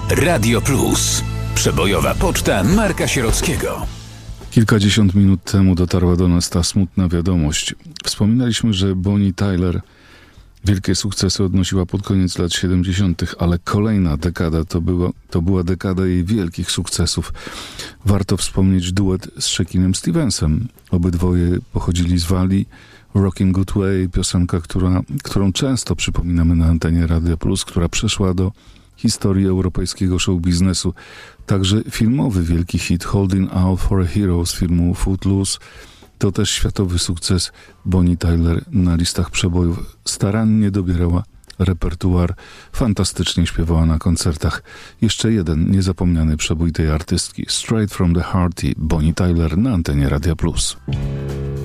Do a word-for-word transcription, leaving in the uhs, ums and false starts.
Radio Plus. Przebojowa poczta Marka Sierockiego. Kilkadziesiąt minut temu dotarła do nas ta smutna wiadomość. Wspominaliśmy, że Bonnie Tyler wielkie sukcesy odnosiła pod koniec lat siedemdziesiątych, ale kolejna dekada to była, to była dekada jej wielkich sukcesów. Warto wspomnieć duet z Shakinem Stevensem. Obydwoje pochodzili z Walii. Rockin' Good Way, piosenka, która, którą często przypominamy na antenie Radia Plus, która przeszła do historii europejskiego show biznesu. Także filmowy wielki hit Holding Out for a Hero z filmu Footloose to też światowy sukces. Bonnie Tyler na listach przebojów starannie dobierała repertuar, fantastycznie śpiewała na koncertach. Jeszcze jeden niezapomniany przebój tej artystki. Straight from the Heart i Bonnie Tyler na antenie Radia Plus.